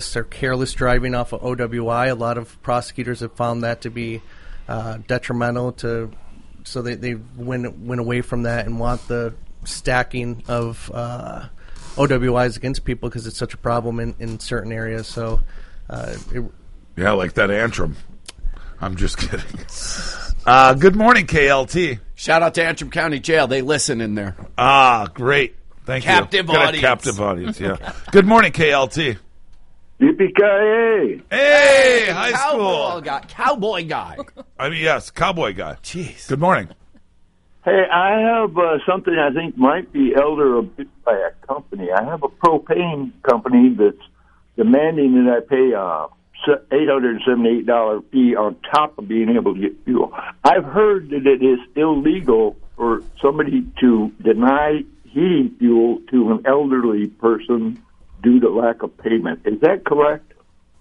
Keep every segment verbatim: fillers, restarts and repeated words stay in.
reckless or careless driving off of O W I. A lot of prosecutors have found that to be uh, detrimental to, so they, they went, went away from that and want the stacking of uh, O W Is against people because it's such a problem in, in certain areas. So, uh, it, yeah, like that Antrim. I'm just kidding. Uh, good morning, K L T. Shout out to Antrim County Jail. They listen in there. Ah, great. Thank captive you. Audience. Captive audience, yeah. Good morning, K L T. Yippee-ki-yay. Hey, high Cowboy school. guy. Cowboy guy. I mean, yes, cowboy guy. Jeez. Good morning. Hey, I have uh, something I think might be elder abuse by a company. I have a propane company that's demanding that I pay a eight hundred seventy-eight dollars fee on top of being able to get fuel. I've heard that it is illegal for somebody to deny heating fuel to an elderly person due to lack of payment. Is that correct?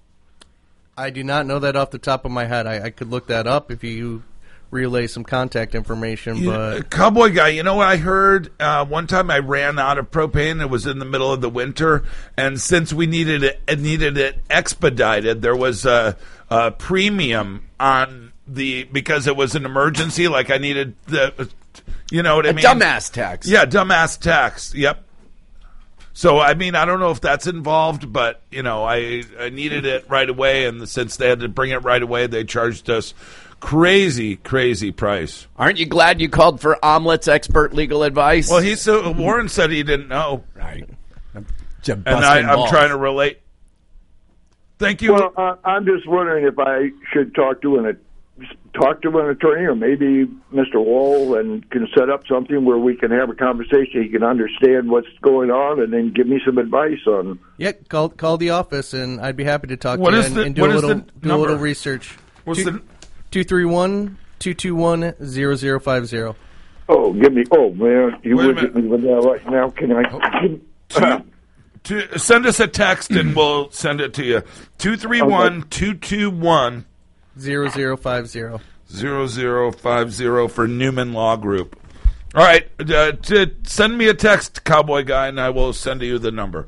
I do not know that off the top of my head. I, I could look that up if you relay some contact information. You- But cowboy guy, you know what I heard? Uh, one time I ran out of propane. It was in the middle of the winter, and since we needed it, needed it expedited, there was a, a premium on the because it was an emergency. Like I needed the, you know what I A mean? dumbass tax. Yeah, dumbass tax. Yep. So I mean, I don't know if that's involved, but you know, I I needed it right away, and since they had to bring it right away, they charged us crazy, crazy price. Aren't you glad you called for Omelet's expert legal advice? Well, he so Warren said he didn't know, right. and I, I'm trying to relate. Thank you. Well, uh, I'm just wondering if I should talk to an talk to an attorney, or maybe Mister Wall, and can set up something where we can have a conversation. He can understand what's going on, and then give me some advice on. yeah, call call the office, and I'd be happy to talk What to you is and, the- and do what a is little the do a little number? research. What's the two three one, two two one, zero zero five zero. Oh, give me. Oh man, you Wait a would minute. get me with that right now. Can I? two, two, send us a text and we'll send it to you. Two three one two two one Zero zero five zero. zero zero five zero for Newman Law Group. All right, uh, to send me a text, cowboy guy, and I will send you the number.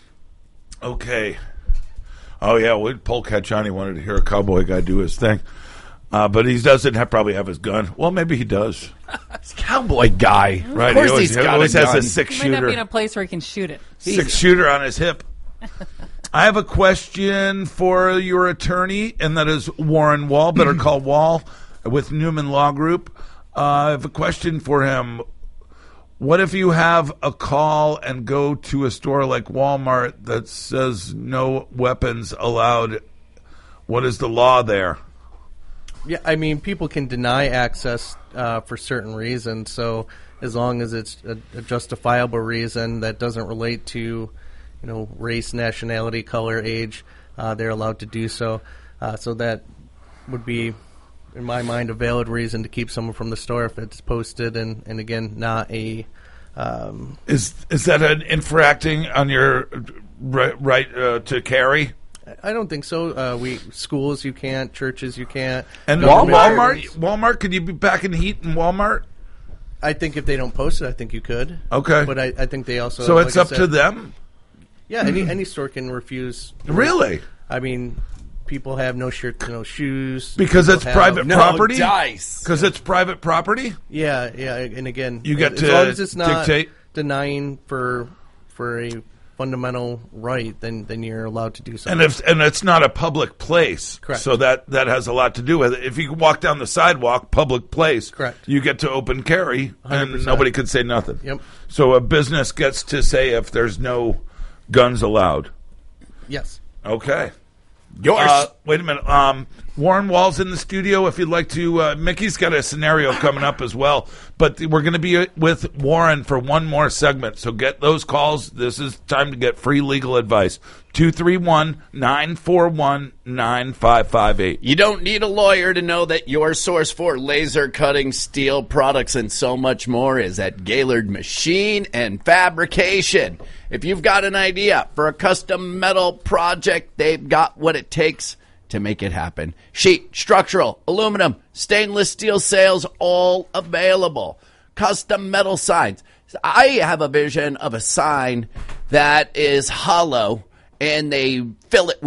Okay. Oh yeah, well, Polecat Johnny wanted to hear a cowboy guy do his thing, uh, but he doesn't have, probably have his gun. Well, maybe he does. It's cowboy guy. Right? Of course he always, he's he got always a has gun. a six He might not be in shooter, a place where he can shoot it. six shooter on his hip. I have a question for your attorney, and that is Warren Wall. Better call Wall with Newman Law Group. Uh, I have a question for him. What if you have a call and go to a store like Walmart that says no weapons allowed? What is the law there? Yeah, I mean, people can deny access uh, for certain reasons. So as long as it's a, a justifiable reason that doesn't relate to, you know, race, nationality, color, age, uh, they're allowed to do so. Uh, so that would be, in my mind, a valid reason to keep someone from the store if it's posted and, and again, not a... Um, Is is that an infracting on your right, right uh, to carry? I don't think so. Uh, we schools you can't, churches you can't. And government Walmart, areas- Walmart, could you be back in heat in Walmart? I think if they don't post it, I think you could. Okay. But I, I think they also... So like it's I up to said- them? Yeah, any any store can refuse. Really? I mean, people have no shirts, no shoes. Because it's People have- private No property? dice. Because it's private property? Yeah, yeah, and again, You get as to long as it's not dictate? denying for for a fundamental right, then then you're allowed to do so. And if and it's not a public place. Correct. So that, that has a lot to do with it. If you walk down the sidewalk, public place, Correct. you get to open carry, one hundred and percent. nobody could say nothing. Yep. So a business gets to say if there's no guns allowed. Yes. Okay. Yours. Uh, wait a minute. Um, Warren Wall's in the studio. If you'd like to, uh, Mickey's got a scenario coming up as well. But we're going to be with Warren for one more segment. So get those calls. This is time to get free legal advice. two three one, nine four one, nine five five eight. You don't need a lawyer to know that your source for laser cutting steel products and so much more is at Gaylord Machine and Fabrication. If you've got an idea for a custom metal project, they've got what it takes to make it happen. Sheet, structural, aluminum, stainless steel sales, all available. Custom metal signs. I have a vision of a sign that is hollow and they fill it with